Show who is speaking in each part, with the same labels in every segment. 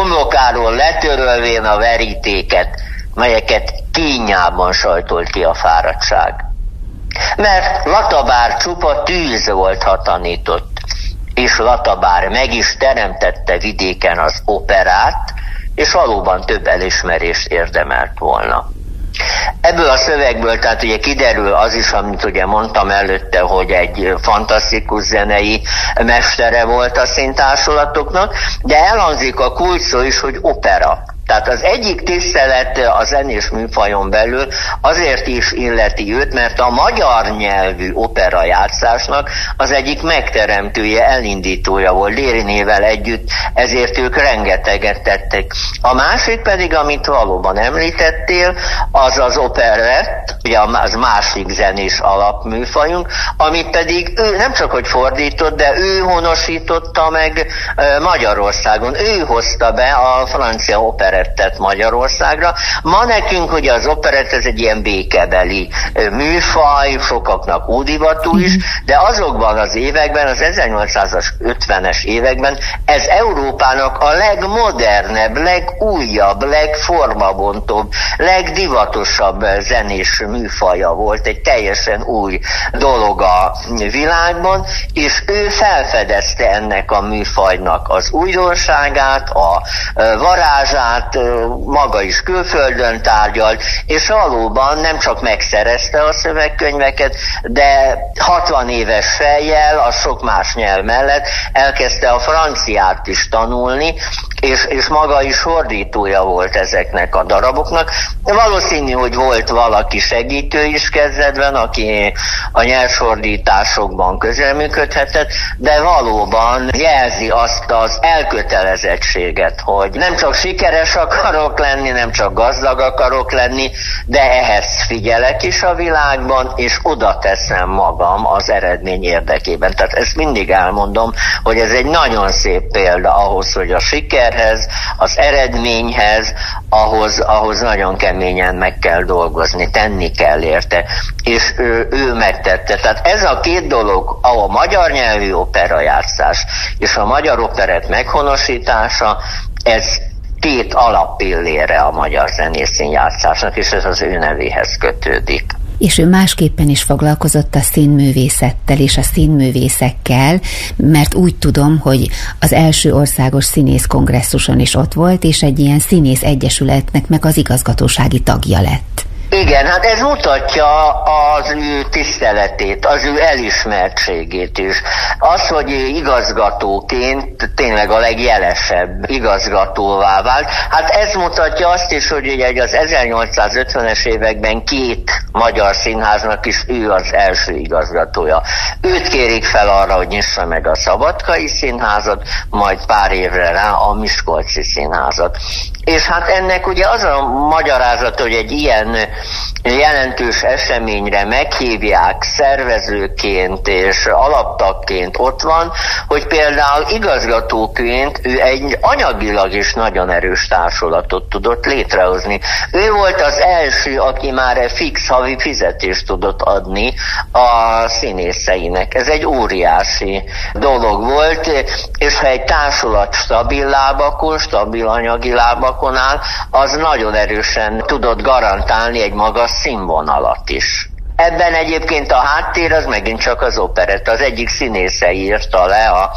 Speaker 1: homlokáról letörölvén a verítéket, melyeket kínjában sajtolt ki a fáradtság. Mert Latabár csupa tűz volt, ha tanított, és Latabár meg is teremtette vidéken az operát, és valóban több elismerést érdemelt volna. Ebből a szövegből tehát ugye kiderül az is, amit ugye mondtam előtte, hogy egy fantasztikus zenei mestere volt a színtársulatoknak, de elhangzik a kulcsszó is, hogy opera. Tehát az egyik tisztelet a zenés műfajon belül azért is illeti őt, mert a magyar nyelvű opera játszásnak az egyik megteremtője, elindítója volt Lérinével együtt, ezért ők rengeteget tettek. A másik pedig, amit valóban említettél, az az operett, ugye az másik zenés alapműfajunk, amit pedig ő nem csak hogy fordított, de ő honosította meg Magyarországon. Ő hozta be a francia operettet Magyarországra. Ma nekünk ugye az operett ez egy ilyen békebeli műfaj, sokaknak ódivatú is, de azokban az években, az 1850-es években ez Európának a legmodernebb, legújabb, legformabontóbb, legdivatosabb zenés műfaja volt, egy teljesen új dolog a világban, és ő felfedezte ennek a műfajnak az újdonságát, a varázsát, maga is külföldön tárgyalt, és valóban nem csak megszerezte a szövegkönyveket, de 60 éves fejjel, a sok más nyelv mellett elkezdte a franciát is tanulni, és maga is fordítója volt ezeknek a daraboknak. Valószínű, hogy volt valaki segítő is kezdetben, aki a nyersfordításokban közreműködhetett, de valóban jelzi azt az elkötelezettséget, hogy nem csak sikeres akarok lenni, nem csak gazdag akarok lenni, de ehhez figyelek is a világban, és oda teszem magam az eredmény érdekében. Tehát ezt mindig elmondom, hogy ez egy nagyon szép példa ahhoz, hogy a sikerhez, az eredményhez, ahhoz nagyon keményen meg kell dolgozni, tenni kell érte, és ő megtette. Tehát ez a két dolog, a magyar nyelvű operajátszás és a magyar operett meghonosítása, ez két alappillére a magyar zenészínjátszásnak, és ez az ő nevéhez kötődik.
Speaker 2: És ő másképpen is foglalkozott a színművészettel és a színművészekkel, mert úgy tudom, hogy az első országos színészkongresszuson is ott volt, és egy ilyen színész egyesületnek meg az igazgatósági tagja lett.
Speaker 1: Igen, hát ez mutatja az ő tiszteletét, az ő elismertségét is. Az, hogy igazgatóként tényleg a legjelesebb igazgatóvá vált, hát ez mutatja azt is, hogy ugye az 1850-es években két magyar színháznak is ő az első igazgatója. Őt kérik fel arra, hogy nyissa meg a Szabadkai Színházat, majd pár évre rá a Miskolci Színházat. És hát ennek ugye az a magyarázat, hogy egy ilyen jelentős eseményre meghívják szervezőként és alaptagként ott van, hogy például igazgatóként ő egy anyagilag is nagyon erős társulatot tudott létrehozni. Ő volt az első, aki már fix havi fizetést tudott adni a színészeinek. Ez egy óriási dolog volt, és ha egy társulat stabil lábakon, stabil anyagi lábakon áll, az nagyon erősen tudott garantálni egy magas színvonalat is. Ebben egyébként a háttér az megint csak az operett. Az egyik színésze írta le a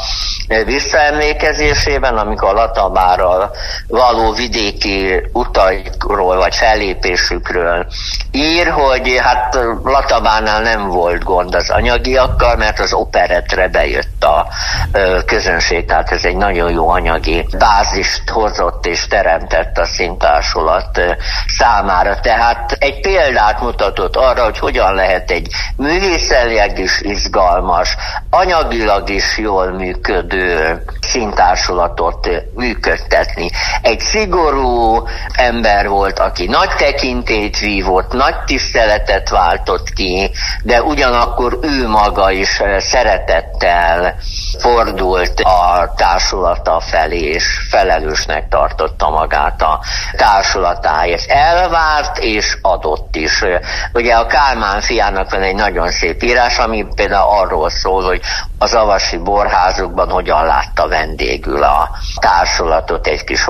Speaker 1: visszaemlékezésében, amikor Latabárral való vidéki utaikról vagy fellépésükről ír, hogy hát Latabárnál nem volt gond az anyagiakkal, mert az operettre bejött a közönség, tehát ez egy nagyon jó anyagi bázist hozott és teremtett a színtársulat számára. Tehát egy példát mutatott arra, hogy hogyan lehet egy művészetileg is izgalmas, anyagilag is jól működő színtársulatot működtetni. Egy szigorú ember volt, aki nagy tekintélyt vívott, nagy tiszteletet váltott ki, de ugyanakkor ő maga is szeretettel fordult a társulata felé, és felelősnek tartotta magát a társulatáért. Elvárt és adott is. Ugye a Kálmán fiának van egy nagyon szép írás, ami például arról szól, hogy az avasi borházukban hogyan látta vendégül a társulatot egy kis